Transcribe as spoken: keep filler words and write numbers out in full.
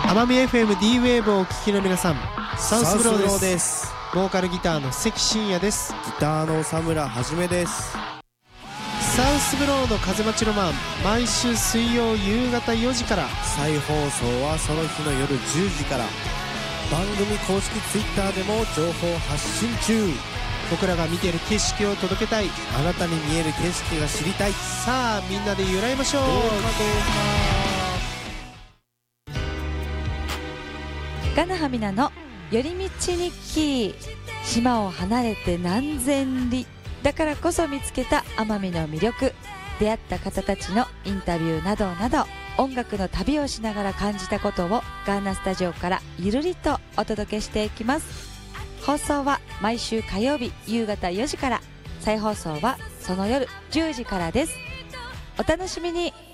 奄美 エフエム D ウェーブをお聞きの皆さん、サウスブローです。 ですボーカルギターの関真也です。 ギターの佐村はじめです。 サウスブローの風待ちロマン、毎週水曜夕方よじから、 再放送はその日の夜じゅうじから。番組公式ツイッターでも情報発信中。 僕らが見ている景色を届けたい、 あなたに見える景色が知りたい。 さあみんなで揺らいましょう。 どうかどうか。 ガナハミナの寄り道日記。島を離れて何千里だからこそ見つけた奄美の魅力、出会った方たちのインタビューなどなど、音楽の旅をしながら感じたことをガーナスタジオからゆるりとお届けしていきます。放送は毎週火曜日夕方よじから、再放送はその夜じゅうじからです。お楽しみに。